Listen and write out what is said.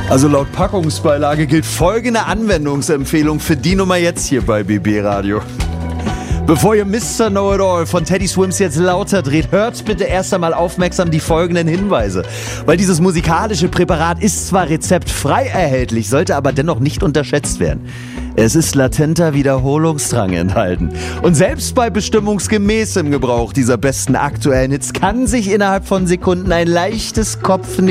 Also laut Packungsbeilage gilt folgende Anwendungsempfehlung für die Nummer jetzt hier bei BB Radio. Bevor ihr Mr. Know-It-All von Teddy Swims jetzt lauter dreht, hört bitte erst einmal aufmerksam die folgenden Hinweise. Weil dieses musikalische Präparat ist zwar rezeptfrei erhältlich, sollte aber dennoch nicht unterschätzt werden. Es ist latenter Wiederholungsdrang enthalten. Und selbst bei bestimmungsgemäßem Gebrauch dieser besten aktuellen Hits kann sich innerhalb von Sekunden ein leichtes Kopfnicken